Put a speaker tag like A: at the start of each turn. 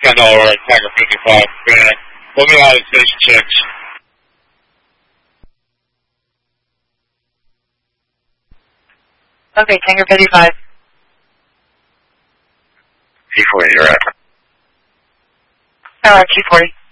A: $10 right, Tiger 55. We'll be out of station checks.
B: Okay, Tango 55.
A: T40, you're right.
B: Alright, 240.